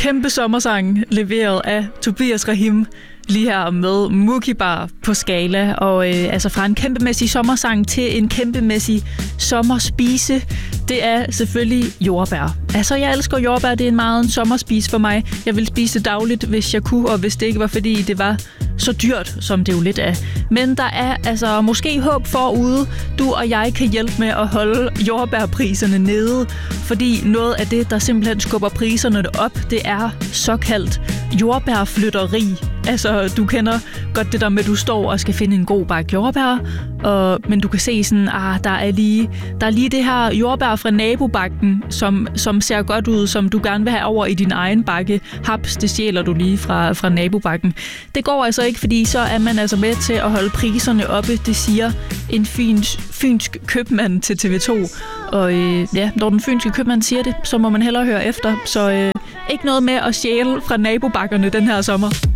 kæmpe sommersang leveret af Tobias Rahim lige her med Mukibar på skala. Og altså fra en kæmpemæssig sommersang til en kæmpemæssig sommerspise, det er selvfølgelig jordbær. Altså jeg elsker jordbær, det er en meget en sommerspise for mig. Jeg vil spise det dagligt, hvis jeg kunne, og hvis det ikke var fordi det var så dyrt, som det jo lidt er. Men der er altså måske håb forude. Du og jeg kan hjælpe med at holde jordbærpriserne nede, fordi noget af det, der simpelthen skubber priserne op, det er såkaldt jordbærflytteri. Altså, du kender godt det der med, at du står og skal finde en god bakke jordbær, men du kan se sådan, der er lige det her jordbær fra nabobakken, som ser godt ud, som du gerne vil have over i din egen bakke. Haps, det stjæler du lige fra nabobakken. Det går altså ikke, fordi så er man altså med til at holde priserne oppe. Det siger en fynsk købmand til TV2. Og når den fynske købmand siger det, så må man hellere høre efter. Så ikke noget med at stjæle fra nabobakkerne den her sommer.